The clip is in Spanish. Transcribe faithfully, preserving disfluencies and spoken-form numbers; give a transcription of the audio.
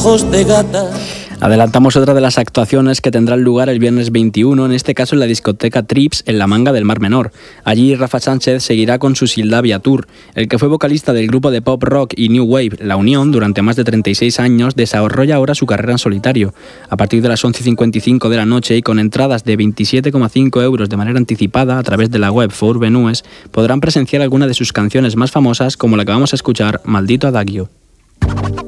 ojos de gata. Adelantamos otra de las actuaciones que tendrán lugar el viernes veintiuno, en este caso en la discoteca Trips, en la Manga del Mar Menor. Allí Rafa Sánchez seguirá con su Sildavia Tour. El que fue vocalista del grupo de pop rock y new wave La Unión durante más de treinta y seis años desarrolla ahora su carrera en solitario. A partir de las once y cincuenta y cinco de la noche y con entradas de veintisiete coma cinco euros de manera anticipada a través de la web Four Venues, podrán presenciar alguna de sus canciones más famosas, como la que vamos a escuchar, Maldito Adagio.